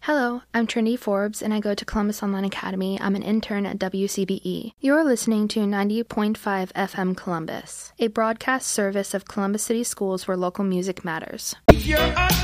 Hello, I'm Trinity Forbes, and I go to Columbus Online Academy. I'm an intern at WCBE. You're listening to 90.5 FM Columbus, a broadcast service of Columbus City Schools where local music matters. If you're